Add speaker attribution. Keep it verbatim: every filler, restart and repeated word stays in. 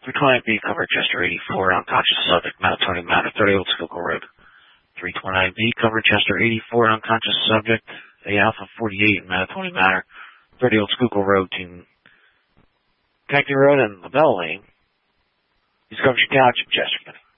Speaker 1: three twenty-nine B, cover Chester eighty-four, unconscious subject, Mattatoning Manor, thirty Old Schuylkill Road. three twenty-nine B, cover Chester eighty-four, unconscious subject, A Alpha forty-eight, Mattatoning Manor, thirty Old Schuylkill Road to Connecting Road and LaBelle Lane. Discovery Couch in Chesterton.